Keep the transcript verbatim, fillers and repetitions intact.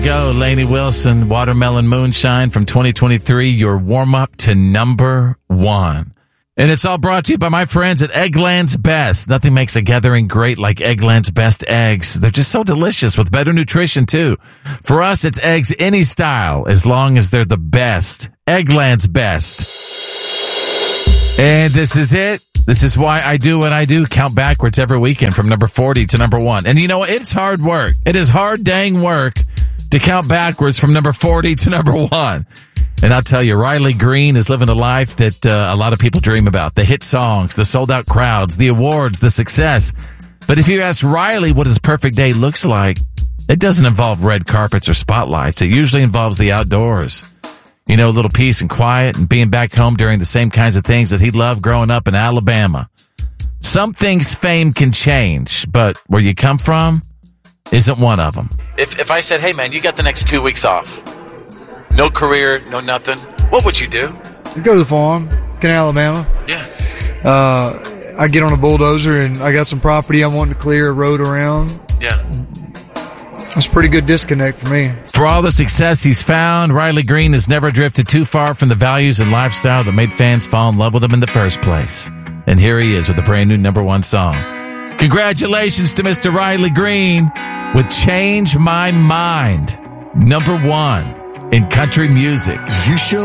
Go, Lainey Wilson, Watermelon Moonshine from twenty twenty-three, your warm-up to number one. And it's all brought to you by my friends at Eggland's Best. Nothing makes a gathering great like Eggland's Best eggs. They're just so delicious with better nutrition, too. For us, it's eggs any style, as long as they're the best. Eggland's Best. And this is it. This is why I do what I do. Count backwards every weekend from number forty to number one. And you know, it's hard work. It is hard dang work to count backwards from number forty to number one. And I'll tell you, Riley Green is living a life that uh, a lot of people dream about. The hit songs, the sold-out crowds, the awards, the success. But if you ask Riley what his perfect day looks like, it doesn't involve red carpets or spotlights. It usually involves the outdoors. You know, a little peace and quiet and being back home during the same kinds of things that he loved growing up in Alabama. Some things fame can change, but where you come from isn't one of them. If, if I said, hey, man, you got the next two weeks off. No career, no nothing. What would you do? I'd go to the farm, in Alabama. Yeah. Uh, I get on a bulldozer and I got some property I want to clear a road around. Yeah. That's a pretty good disconnect for me. For all the success he's found, Riley Green has never drifted too far from the values and lifestyle that made fans fall in love with him in the first place. And here he is with a brand new number one song. Congratulations to Mister Riley Green with Change My Mind, number one in country music. You show